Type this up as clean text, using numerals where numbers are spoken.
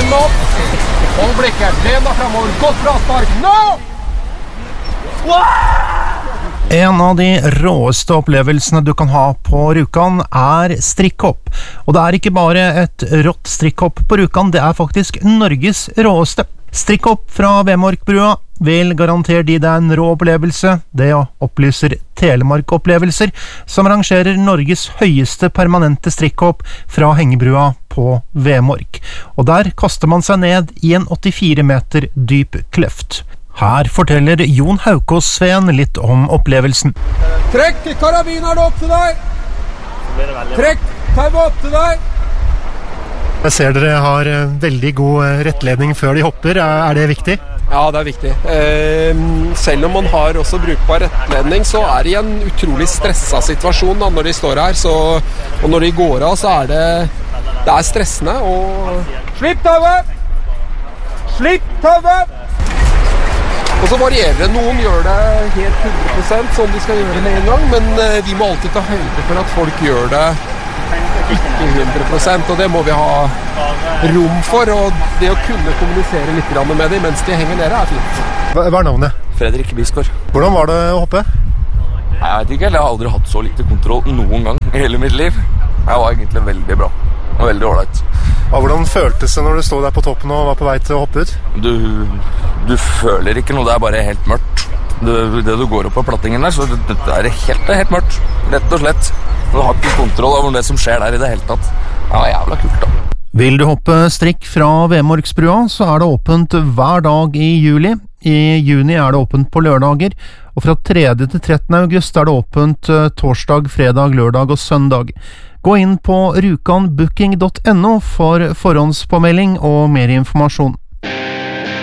den opp. Hold blikket. Len deg fremover. Godt bra spark. Nå! En av de råeste opplevelsene du kan ha på Rjukan strikkhopp. Og det ikke bare et rått strikkhopp på Rjukan, det faktisk Norges råeste. Strikkhopp fra Vemorkbrua vil garantere de deg en rå opplevelse. Det opplyser Telemark Opplevelser, som arrangerer Norges høyeste permanente strikkhopp fra hengebrua på Vemork. Og der kaster man seg ned i en 84 meter dyp kløft. Her forteller Jon Haukås-Sveen litt om opplevelsen. Trekk karabineren opp til deg. Trekk tauet opp til deg. Jeg ser dere har veldig god rettledning før de hopper. Det viktig? Ja, det viktig. Selv om man har også brukbar rettledning, så det i en utrolig stresset situasjon da, når de står her. Og når de går av, så det stressende. Slipp tauet! Slipp tauet! Og så varierer det. Noen gjør det helt 100% som de skal gjøre med en gang, men vi må alltid ta høyde for at folk gjør det ikke 100%, og det må vi ha rom for, og det å kunne kommunisere litt med dem mens de henger nede fint. Hva navnet? Fredrik Bisgaard. Hvordan var det å hoppe? Jeg vet ikke, jeg har aldri hatt så lite kontroll noen gang i hele mitt liv. Jeg var egentlig veldig bra, og veldig ordentlig. Hvordan føltes det når du stod der på toppen og var på vei til å hoppe ut? Du føler ikke noe, det bare helt mørkt. Det du går opp på plattingen der, så det helt mørkt, rett og slett. Du har ikke kontroll over det som skjer der i det hele tatt. Det var jævla kult da. Vil du hoppe strikk fra Vemorksbrua, så det åpent hver dag i juli. I juni det åpent på lørdager, og fra 3. til 13. august det åpent torsdag, fredag, lørdag og søndag. Gå inn på rukanbooking.no for forhåndspåmelding og mer informasjon.